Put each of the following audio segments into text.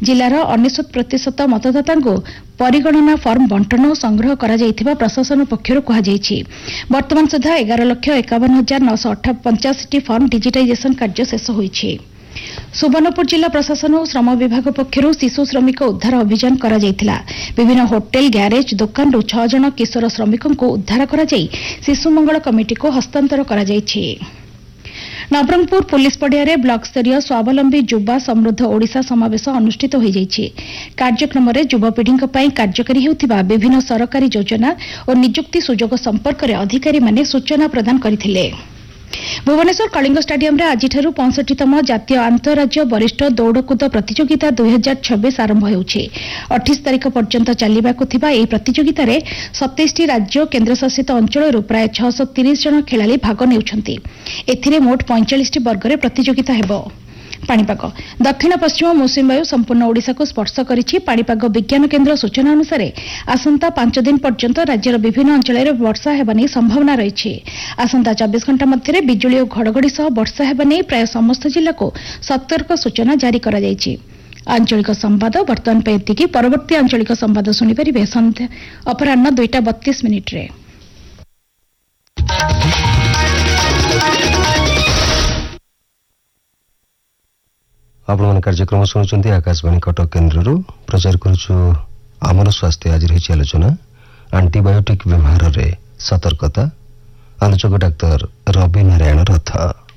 जिलार 99% मतदातांको परिगणना firm बंटन और संग्रह करा जायथिबा प्रशासन पक्षरु कहा जायछि। वर्तमान सुधा 11,51,985 फर्म डिजिटाइजेशन कार्य शेष होईछि। सुवर्णपुर जिला प्रशासन और श्रम विभाग पक्षरु शिशु श्रमिक उद्धार अभियान करा जायथिला। विभिन्न होटेल गैरेज दुकान 6 जन किशोर श्रमिकों को उद्धार करा जाई शिशु मंगल कमिटी को हस्तांतर करा जायछि। नवरंगपुर पुलिस पड़िया ब्लॉक स्तरीय स्वावलंबी युवा समृद्ध ओडिशा समावेश अनुष्ठित हो जायछि। कार्यक्रम में युवपीढ़ी कार्यकारी हेउथिबा विभिन्न सरकारी योजना और नियुक्ति सुजोग संपर्क में अधिकारी माने सूचना प्रदान करथिले। भुवनेश्वर कलिंग स्टाडियम रे आज 65तम जातीय अंतरराज्य वरिष्ठ दौड़कूद प्रतियोगिता 2026 आरंभ होउछि। 28 तारिख पर्यंत चलिबाकु थिबा एही प्रतियोगिता रे 27टी राज्य केन्द्रशासित अंचलरू प्राय 630 जन खेलाड़ी भाग नेउछन्ति। एथिरे मोट 45टी वर्ग रे प्रतियोगिता हेबो। पाणीपाग दक्षिण पश्चिम मौसुमी वायु संपूर्ण ओडिशा को स्पर्श करिछि। पाणीपाग विज्ञान केन्द्र सूचना अनुसार आसंता 5 दिन पर्यंत राज्यर विभिन्न अंचल में वर्षा हेबा नै संभावना रहिछि। आसंता 24 घंटा मध्य बिजुली और घड़घड़ी सह वर्षा हेबा नै प्राय समस्त जिला को सतर्क सूचना जारी करा जायछि। आंचलिक संवाद वर्तमान पे एतिकी। परवर्ती आंचलिक संवाद सुनिपारिबे संध्या अपराह्न 2:32 रे। आपण कार्यक्रम शुणुंट आकाशवाणी कटक केन्द्र प्रचार करुचु आमर स्वास्थ्य। आज रही आलोचना आंटीबायोटिक व्यवहार रे सतर्कता। आलोचक डाक्तर रवि नारायण रथ।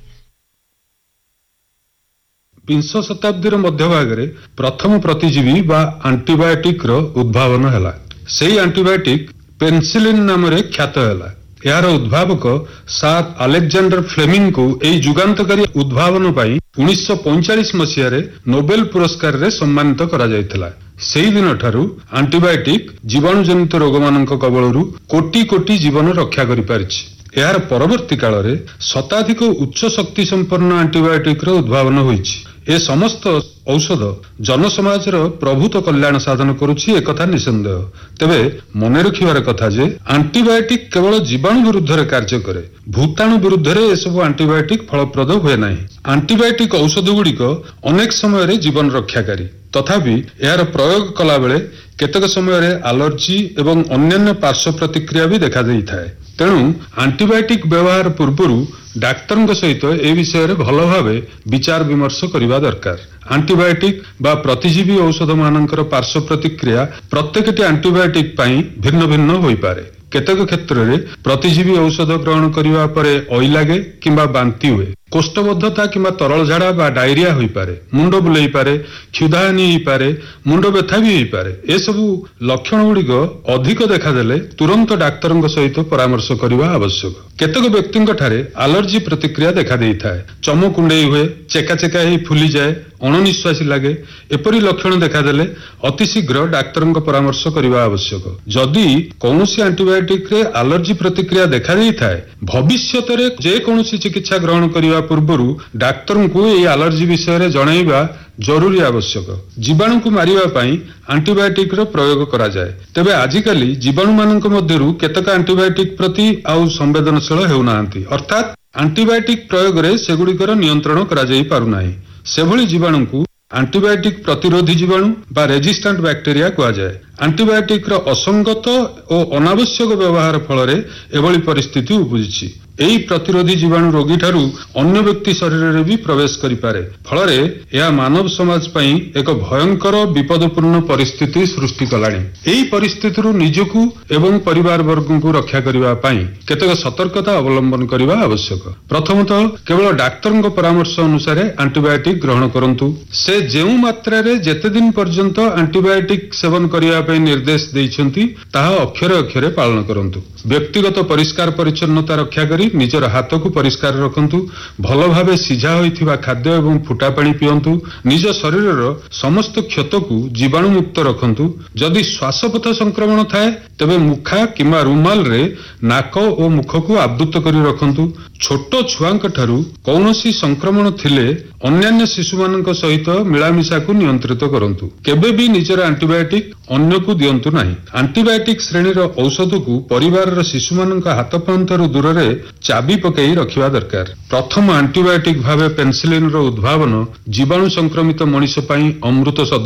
20 शताब्दी मध्यभाग प्रथम प्रतिजीवी बा आंटीबायोटिक रो उद्भावन हैला। सेही आंटीबायोटिक पेनिसिलिन नाम रे ख्यात हैला। यार उद्भावक सार अलेक्जेंडर फ्लेमिंग को एही जुगांतकारी उद्भावन पाई 1945 मसीह रे नोबेल पुरस्कार रे सम्मानित करा जायतिला। सेही दिन ठारू आंटीबायोटिक जीवाणु जनित रोग मानक कबळरू कोटी कोटी जीवन रक्षा करि पारिछि। यार परवर्ती काल रे शताधिक उच्च शक्ति संपन्न आंटीबायोटिक रो उद्भावन होईछि। ए समस्त औषध जनसमाज प्रभुत कल्याण साधन करुछि एकथा निसंदेह। तेबे मने रखिबार कथा जे आंटीबायोटिक केवल जीवाणु विरुद्ध कार्य करे, भूताणु विरुद्ध ए सब आंटीबायोटिक फलप्रद हुए नाही। आंटीबायोटिक औषध गुड़िक अनेक समय जीवन रक्षाकारी, तथापि यार प्रयोग कला बेले केतक समय एलर्जी एवं अन्यान्य पार्श्व प्रतिक्रिया भी देखा देइथाय। तेणु आंटीबायोटिक व्यवहार पूर्व डाक्तर सहित ए विषय रे भल भावे विचार विमर्श करने दरकार। आंटीबायोटिक बा प्रतिजीवी औषध मानकर पार्श्व प्रतिक्रिया प्रत्येकटी आंटीबायोटिक पाई भिन्न भिन्न होई पारे। केतक क्षेत्र में प्रतिजीवी औषध ग्रहण करने पर ऑय लागे किंबा बांती हुए, कोष्ठबद्धता किंबा तरल झाड़ा बा डायरिया होई पारे, मुंड बुलाई पारे, क्षुधाहानि होई पारे, मुंड व्यथा भी होई पारे। ए सब लक्षण गुड़िक अधिक देखादेले तुरंत डाक्तर सहित परामर्श करने आवश्यक। केतक व्यक्ति एलर्जी प्रतिक्रिया देखा देइथाय। चम कुंडई हुए, चेका चेका ही फुली जाए, अणनिश्वासी लगे। एपरी लक्षण देखादेले अतिशीघ्र डाक्तर परामर्श करने आवश्यक। जदि कौनसी आंटीबायोटिक रे एलर्जी प्रतिक्रिया देखा देइथाय, भविष्यत रे जे कौनसी चिकित्सा ग्रहण करने पूर्व डाक्तर को ये एलर्जी विषय रे जणाइबा जरूरी आवश्यक। जीवाणु को मारिबा पई आंटीबायोटिक रो प्रयोग करा जाए। तेबे आजिकाली जीवाणु मानक मध्यरु केतक आंटीबायोटिक प्रति आउ संवेदनशील हेउनांती, अर्थात आंटीबायोटिक प्रयोग रे सेगुड़िकर नियंत्रण करा जाई पारु नाही। सेभଳି जीवाणु को आंटीबायोटिक प्रतिरोधी जीवाणु बा रेजिस्टेंट बैक्टेरिया कहा जाए। आंटीबायोटिक रो असंगत और अनावश्यक व्यवहार फल एभली परिस्थिति उपजिछि। एही प्रतिरोधी जीवाणु रोगी ठारू अन्य व्यक्ति शरीर रे भी प्रवेश करि पारे। फल यह मानव समाज पई एक भयंकर विपदपूर्ण परिस्थिति सृष्टि कलाणी। एही परिस्थिति निजकू एवं परिवार वर्ग को रक्षा करने पई केतक सतर्कता अवलंबन करने आवश्यक। प्रथमतः केवल डाक्तर परामर्श अनुसार आंटीबायोटिक ग्रहण करंतु। से जेउ मात्रा रे जेते दिन पर्यंत आंटीबायोटिक सेवन करिया पई निर्देश दैछंती ताहा अक्षरे अक्षरे पालन करंतु। व्यक्तिगत परिष्कार परिच्छन्नता रक्षा करी निजर हाथ को परिष्कार रखंतु। भल भावे सिझा होइथिबा खाद्य एवं फुटा पानी पियंतु। निज शरीर समस्त क्षत को जीवाणु मुक्त रखंतु। जदि श्वासपथ संक्रमण थाए तेबे मुखा किंबा रुमाल रे नाक और मुख को आवृत करी रखंतु। छोट छुआंक ठारू कौनसी संक्रमण थिले अन्यान्य शिशु मानक सहित मिलामिशा को नियंत्रित करंतु। केबे भी निजर आंटीबायोटिक अन्य को दियंतु नाही। आंटीबायोटिक श्रेणीर औषध को परिवार शिशु मानक हाथ पांतर दूर रे चाबी पकई रखिबा दरकार। प्रथम आंटीबायोटिक भावे पेनिसिलिन रो उद्भावन जीवाणु संक्रमित मनुष्य पई अमृत सदृश